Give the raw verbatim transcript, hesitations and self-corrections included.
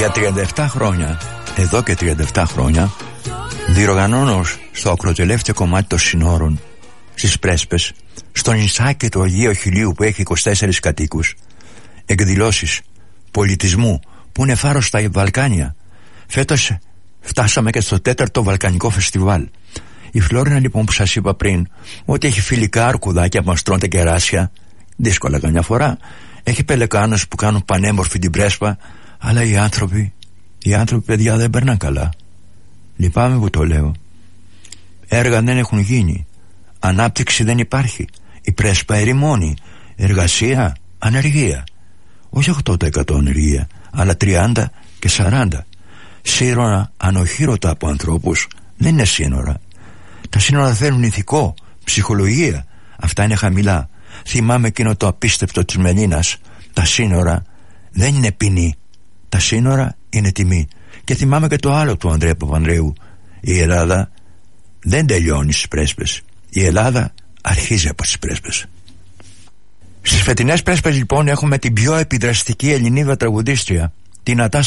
Για τριάντα επτά χρόνια, εδώ και τριάντα επτά χρόνια, διοργανώνω στο ακροτελεύτιο κομμάτι των συνόρων, στις Πρέσπες, στο νησάκι του Αγίου Χιλίου που έχει είκοσι τέσσερις κατοίκους, εκδηλώσεις πολιτισμού που είναι φάρος στα Βαλκάνια. Φέτος φτάσαμε και στο τέταρτο Βαλκανικό φεστιβάλ. Η Φλόρινα λοιπόν που σας είπα πριν ότι έχει φιλικά αρκουδάκια που μας τρώνε τα κεράσια, δύσκολα καμιά φορά, έχει πελεκάνους που κάνουν πανέμορφη την Πρέσπα, αλλά οι άνθρωποι, οι άνθρωποι παιδιά δεν περνάνε καλά. Λυπάμαι που το λέω. Έργα δεν έχουν γίνει, ανάπτυξη δεν υπάρχει, η Πρέσπα ερημώνει, εργασία, ανεργία. Όχι οκτώ τοις εκατό ανεργία, αλλά τριάντα και σαράντα. Σύνορα ανοχήρωτα από ανθρώπους δεν είναι σύνορα. Τα σύνορα θέλουν ηθικό, ψυχολογία. Αυτά είναι χαμηλά. Θυμάμαι εκείνο το απίστευτο της Μελίνας. Τα σύνορα δεν είναι ποινή. Τα σύνορα είναι τιμή. Και θυμάμαι και το άλλο του Ανδρέα Παπανδρέου. Η Ελλάδα δεν τελειώνει στις Πρέσπες. Η Ελλάδα αρχίζει από τις Πρέσπες. Στις φετινές Πρέσπες λοιπόν έχουμε την πιο επιδραστική Ελληνίδα τραγουδίστρια, την Νατάσα